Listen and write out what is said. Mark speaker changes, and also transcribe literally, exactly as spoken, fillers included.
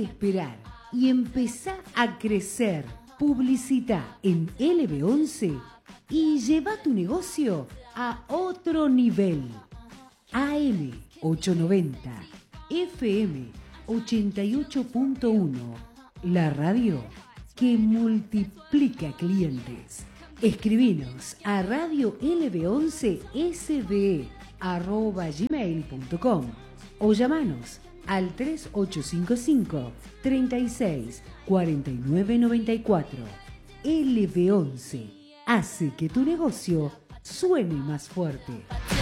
Speaker 1: de esperar y empezá a crecer. Publicita en L B once y lleva tu negocio a otro nivel. A M ochocientos noventa, F M ochenta y ocho punto uno, la radio que multiplica clientes. Escribinos a radio L B once S D E arroba gmail punto com o llamanos al tres ocho cinco cinco, treinta y seis, cuarenta y nueve noventa y cuatro. L B once hace que tu negocio suene más fuerte.